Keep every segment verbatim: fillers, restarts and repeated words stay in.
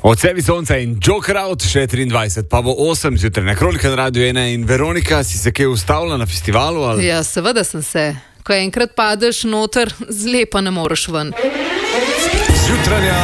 Od sebi sonca in Joker Out, še triindvajset, pa bo osem zjutraj na Kronika na Radiu ena. In Veronika, si se kaj ustavila na festivalu? Ali? Ja, seveda sem se. Ko enkrat padeš noter, zlepa ne moreš ven. Zjutranja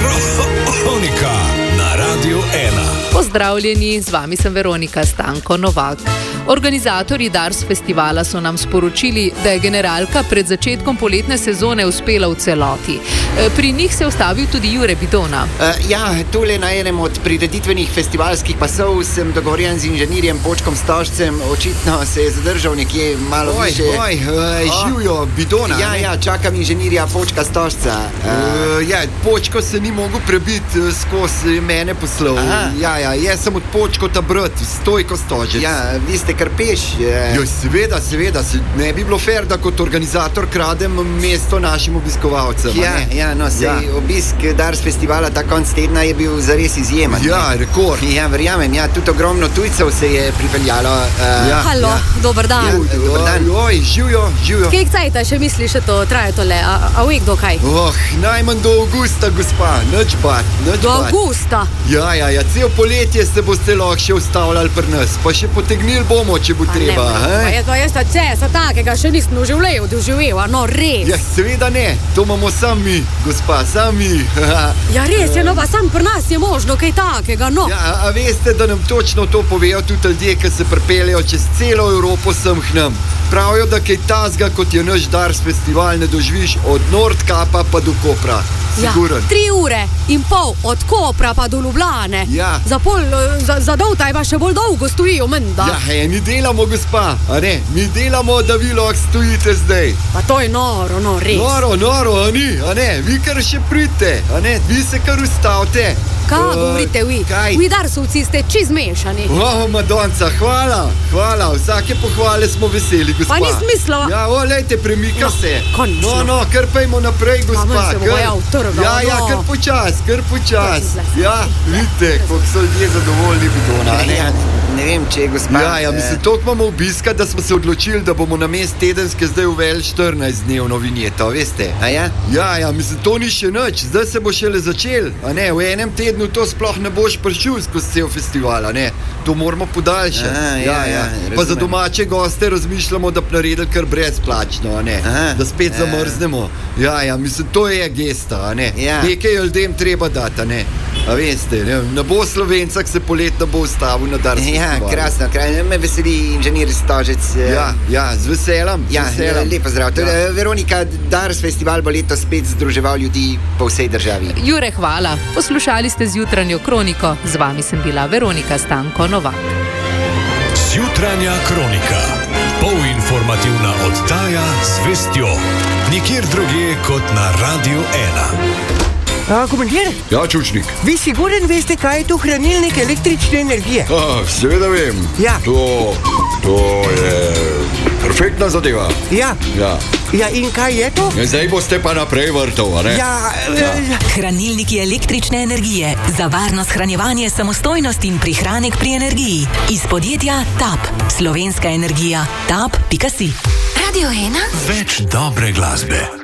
Kronika na Radiu ena. Pozdravljeni, z vami sem Veronika Stanko Novak. Organizatorji Dars festivala so nam sporočili, da je generalka pred začetkom poletne sezone uspela v celoti. Pri njih se je ustavil tudi Jure Bidona. Uh, ja, tole na enem od prireditvenih festivalskih pasov sem dogovorjen z inženirjem Počkom Stožcem. Očitno se je zadržal nekje malo oj, više. Oj, uh, živijo Bidona. Ja, ja, čakam inženirja Počka Stožca. Uh, uh, ja, Počko se ni mogel prebiti uh, skozi mene poslov. Ja, ja, jaz sem od Počkota brat, Stojko Stožec. Ja, vi ste krpeš. Jo, seveda, seveda, se ne bi bilo fair, da kot organizator kradem mesto našim obiskovalcem. Ja, ja, no, sej ja. Obisk Dars festivala ta konc tedna je bil zares izjemen. Ja, rekord. Ja, verjamem, ja, tudi ogromno tujcev se je pripeljalo. Uh, ja. Halo, ja. dober dan. Ja, dober dan. Oj, živijo, živijo. Kek cajta še misliš, da to traje tole? A, a uvek do kaj? Oh, najmanj do avgusta, gospa. Nič bat, nič Do bat. avgusta? Ja, ja, ja, cel poletje se boste lahko še ustavljali pri nas, pa še potegnili bomo, če bo A treba. ne, pa jaz pa jaz ta česa takega še nisem v življenju doživel, a no res. Ja, seveda ne, to imamo sami, gospa, sami. Ja, res je, no pa sam pri nas je možno kaj takega, no. Ja, a, a veste, da nam točno to povejo tudi ljudje, ki se pripeljejo čez celo Evropo sem k nam. Pravijo, da kaj tazga, kot je naš Dars festival, ne doživiš od Nordkapa pa do Kopra. Siguren. Ja, tri ure in pol od Kopra pa do Ljubljane. Ja. Za pol, za, za doltaj pa še bolj dolgo stojijo, menda. Ja, hej, mi delamo, gospa, a ne, mi delamo, da vi lahko stojite zdaj. Pa to je noro, no, res. Noro, noro, a ni, a ne, vi kar še pridite, a ne, vi se kar ustavite. Kaj Uh, govorite vi? kaj? Vi Darsovci ste čez mešani. O, Madonca, hvala, hvala, vsake pohvale smo veseli, gospa. Pa nisem mislila. Ja, o, lejte, premika No, se. končno. No, no, kar pejmo naprej, gospa. ven se bo kar- ja utrgal, Ja, ja, no. kar počas, kar počas. To si zle. Ja, vidite, koliko so ljudje zadovoljni, Bidona, a ne? Ja, ne vem, če je gospa. Ja, ja, mislim, toliko imamo obiska, da smo se odločili, da bomo na mest tedenske zdaj uvedli štirinajstdnevno vinjeto, veste? A ja? Ja, ja, mislim, to ni še nič, zdaj se bo šele začel, a ne, v enem tednu to sploh ne boš prišel skozi cel festival, a ne, to moramo podaljšati. Aha, ja, ja, Pa za razumem. domače goste razmišljamo, da bi naredili kar brezplačno, a ne, Aha, da spet ja. zamrznemo. Ja, ja, mislim, to je gesta, a ne, Ja. nekaj je ljudem treba dati, a ne, a veste, ne, ne bo Slovenca, ki se polet ne bo ustavil na Dars Ja, festivalu. krasno, krasno. Me veseli inženir Stožec. eh, Ja, ja, z veseljem, Ja, z veseljem. lepo zdrav. Ja. Ja. Veronika, Dars festival bo letos spet združeval ljudi po vsej državi. Jure, hvala. Poslušali ste Zjutranjo Kroniko. Z vami sem bila Veronika Stanko Novak. Zjutranja Kronika. Polinformativna oddaja z vestjo. Nikjer drugje kot na Radiu ena. A, komandir, Ja, Čučnik. vi siguren veste, kaj je to hranilnik električne energije? Ah, seveda vem. Ja. To, to je perfektna zadeva. Ja, Ja. ja in kaj je to? Zdaj boste pa naprej vrtov, a ne? Ja, ja. Hranilniki električne energije za varno shranjevanje, samostojnost in prihranek pri energiji. Iz podjetja TAP. Slovenska energija. tap pika si. Radio ena. Več dobre glasbe.